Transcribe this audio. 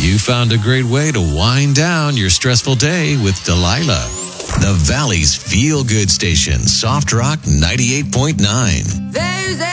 You found a great way to wind down your stressful day with Delilah. The Valley's feel-good station, Soft Rock 98.9. There's